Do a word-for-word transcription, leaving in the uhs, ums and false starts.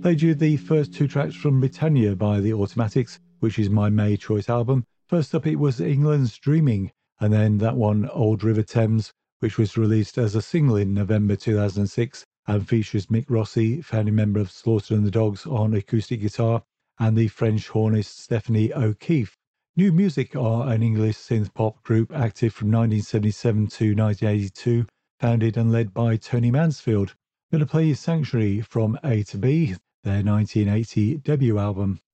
played you the first two tracks from Britannia by the Automatics, which is my May choice album. First up, it was England's Dreaming, and then that one, Old River Thames, which was released as a single in November two thousand six and features Mick Rossi, founding member of Slaughter and the Dogs, on acoustic guitar, and the French hornist Stephanie O'Keefe. New Music are an English synth-pop group active from nineteen seventy-seven to nineteen eighty-two, founded and led by Tony Mansfield. I'm going to play you Sanctuary from A to B, their nineteen eighty debut album.